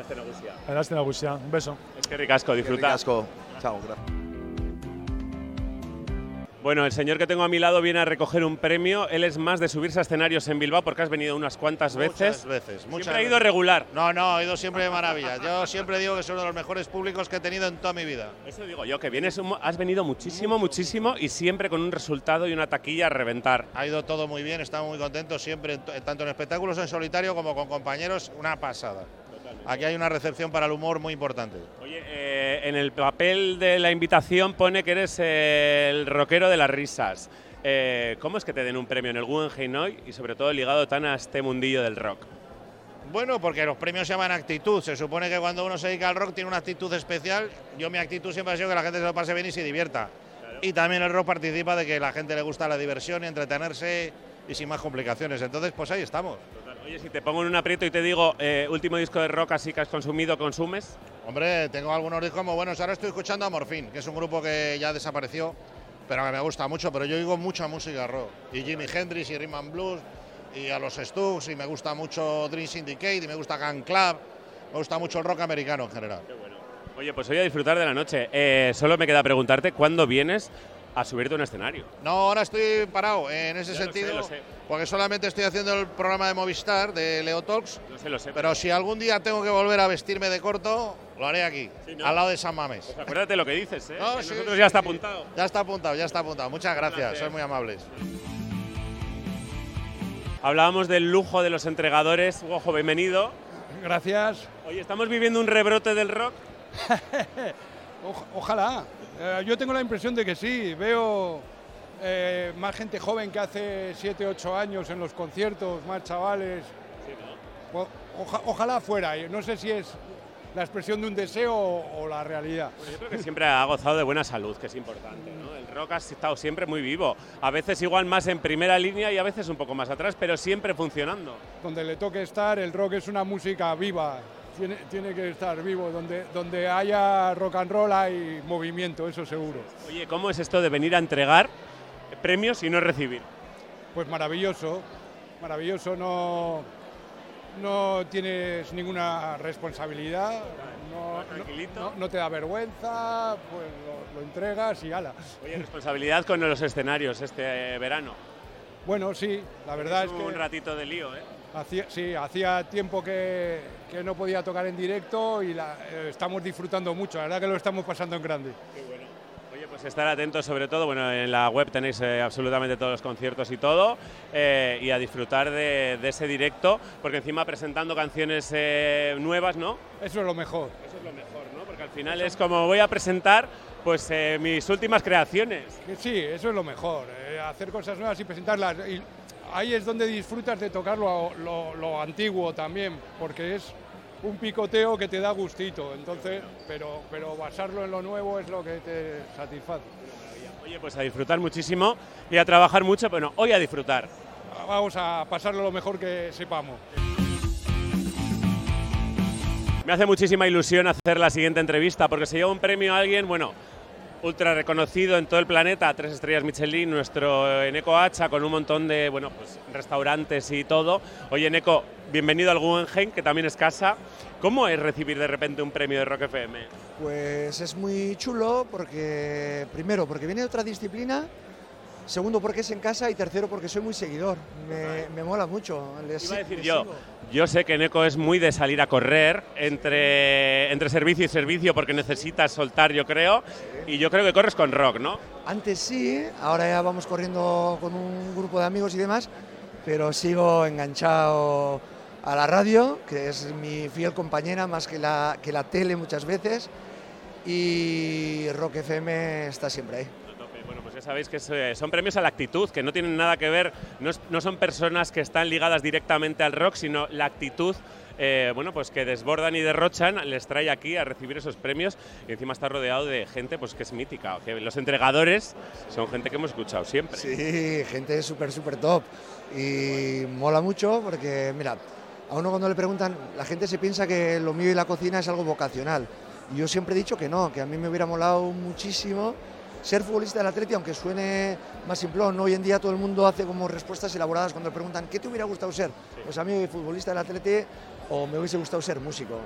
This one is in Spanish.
Adelante, Nagusia. Un beso. Es que ricasco, disfruta. Ricasco. Chao, gracias. Bueno, el señor que tengo a mi lado viene a recoger un premio. Él es más de subirse a escenarios en Bilbao porque has venido unas cuantas veces. Muchas veces. Siempre ha ido regular. No, he ido siempre de maravilla. Yo siempre digo que es uno de los mejores públicos que he tenido en toda mi vida. Eso digo yo, que has venido muchísimo y siempre con un resultado y una taquilla a reventar. Ha ido todo muy bien, estamos muy contentos siempre, tanto en espectáculos en solitario como con compañeros, una pasada. Aquí hay una recepción para el humor muy importante. Oye, en el papel de la invitación pone que eres el rockero de las risas. ¿Cómo es que te den un premio en el Guggenheim hoy y sobre todo ligado tan a este mundillo del rock? Bueno, porque los premios se llaman actitud. Se supone que cuando uno se dedica al rock tiene una actitud especial. Mi actitud siempre ha sido que la gente se lo pase bien y se divierta. Claro. Y también el rock participa de que la gente le gusta la diversión y entretenerse y sin más complicaciones. Entonces, pues ahí estamos. Oye, si te pongo en un aprieto y te digo, último disco de rock así que has consumido, ¿consumes? Hombre, tengo algunos discos muy buenos. Ahora estoy escuchando a Morphine, que es un grupo que ya desapareció, pero que me gusta mucho. Pero yo oigo mucha música rock. Y Jimi Hendrix y Rhythm and Blues, y a los Stooges, y me gusta mucho Dream Syndicate, y me gusta Gang Club. Me gusta mucho el rock americano en general. Qué bueno. Oye, pues voy a disfrutar de la noche. Solo me queda preguntarte, ¿cuándo vienes a subirte a un escenario? No, ahora estoy parado en ese sentido, lo sé. Porque solamente estoy haciendo el programa de Movistar, de Leo Talks. Lo sé. Pero si algún día tengo que volver a vestirme de corto, lo haré aquí, sí, ¿no? Al lado de San Mamés. Pues acuérdate lo que dices, ¿eh? No, nosotros ya está apuntado. Ya está apuntado. Muchas gracias, sois muy amables. Hablábamos del lujo de los entregadores. Ojo, bienvenido. Gracias. Oye, ¿estamos viviendo un rebrote del rock? Ojalá. Yo tengo la impresión de que sí. Veo más gente joven que hace 7, 8 años en los conciertos, más chavales. Sí, ¿no? Ojalá fuera. No sé si es la expresión de un deseo o la realidad. Bueno, yo creo que siempre ha gozado de buena salud, que es importante, ¿no? El rock ha estado siempre muy vivo. A veces igual más en primera línea y a veces un poco más atrás, pero siempre funcionando. Donde le toque estar, el rock es una música viva. Tiene que estar vivo, donde haya rock and roll hay movimiento, eso seguro. Oye, ¿cómo es esto de venir a entregar premios y no recibir? Pues maravilloso, no tienes ninguna responsabilidad, no te da vergüenza, pues lo entregas y ala. Oye, responsabilidad con los escenarios este verano. Bueno, sí, la verdad es que un ratito de lío, ¿eh? Hacía tiempo que no podía tocar en directo y estamos disfrutando mucho, la verdad que lo estamos pasando en grande. Qué bueno. Oye, pues estar atentos sobre todo, bueno, en la web tenéis absolutamente todos los conciertos y todo, y a disfrutar de ese directo, porque encima presentando canciones nuevas, ¿no? Eso es lo mejor. Eso es lo mejor, ¿no? Porque al final es como voy a presentar pues mis últimas creaciones. Sí, eso es lo mejor, hacer cosas nuevas y presentarlas. Y ahí es donde disfrutas de tocar lo antiguo también, porque es un picoteo que te da gustito, entonces, pero basarlo en lo nuevo es lo que te satisface. Oye, pues a disfrutar muchísimo y a trabajar mucho, bueno, hoy a disfrutar. Vamos a pasarlo lo mejor que sepamos. Me hace muchísima ilusión hacer la siguiente entrevista porque se lleva un premio a alguien, bueno, ultra reconocido en todo el planeta, 3 estrellas Michelin, nuestro Eneko Hacha, con un montón de pues, restaurantes y todo. Oye, Eneko, bienvenido al Guggenheim, que también es casa. ¿Cómo es recibir de repente un premio de Rock FM? Pues es muy chulo porque, primero, porque viene de otra disciplina, segundo, porque es en casa y tercero, porque soy muy seguidor. Me mola mucho. Iba a decir yo sé que Eneko es muy de salir a correr entre servicio y servicio porque necesitas soltar, yo creo, y yo creo que corres con rock, ¿no? Antes sí, ahora ya vamos corriendo con un grupo de amigos y demás, pero sigo enganchado a la radio, que es mi fiel compañera más que la tele muchas veces, y Rock FM está siempre ahí. Bueno, pues ya sabéis que son premios a la actitud, que no tienen nada que ver, no son personas que están ligadas directamente al rock, sino la actitud, bueno, pues que desbordan y derrochan, les trae aquí a recibir esos premios y encima está rodeado de gente pues que es mítica, que los entregadores son gente que hemos escuchado siempre. Sí, gente súper top y mola mucho porque, mira, a uno cuando le preguntan, la gente se piensa que lo mío y la cocina es algo vocacional. Y yo siempre he dicho que no, que a mí me hubiera molado muchísimo ser futbolista del Atleti, aunque suene más simplón. Hoy en día todo el mundo hace como respuestas elaboradas cuando le preguntan ¿qué te hubiera gustado ser? Pues a mí futbolista del Atleti o me hubiese gustado ser músico.